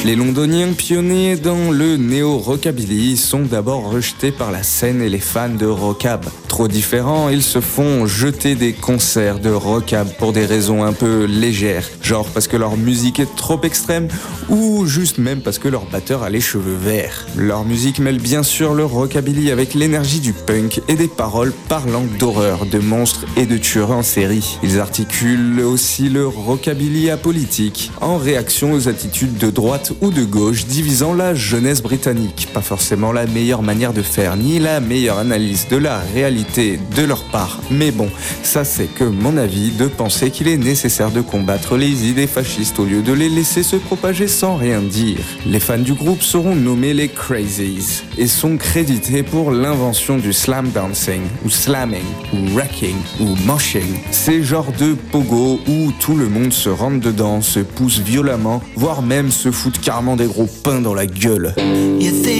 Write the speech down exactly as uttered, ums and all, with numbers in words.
Les londoniens pionniers dans le néo-rockabilly sont d'abord rejetés par la scène et les fans de rockab. Trop différents, ils se font jeter des concerts de rockab pour des raisons un peu légères, genre parce que leur musique est trop extrême ou juste même parce que leur batteur a les cheveux verts. Leur musique mêle bien sûr le rockabilly avec l'énergie du punk et des paroles parlant d'horreur, de monstres et de tueurs en série. Ils articulent aussi le rockabilly apolitique en réaction aux attitudes de droite ou de gauche divisant la jeunesse britannique. Pas forcément la meilleure manière de faire, ni la meilleure analyse de la réalité de leur part. Mais bon, ça c'est que mon avis de penser qu'il est nécessaire de combattre les idées fascistes au lieu de les laisser se propager sans rien dire. Les fans du groupe seront nommés les Crazies et sont crédités pour l'invention du slam dancing, ou slamming, ou racking, ou moshing. Ces genres de pogo où tout le monde se rentre dedans, se pousse violemment, voire même se fout carrément des gros pains dans la gueule. You think